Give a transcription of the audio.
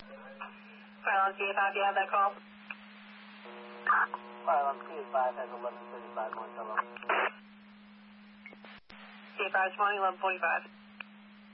Silence P5, you have that call? Silence P5 has 1135 going solo. P5 is 1145.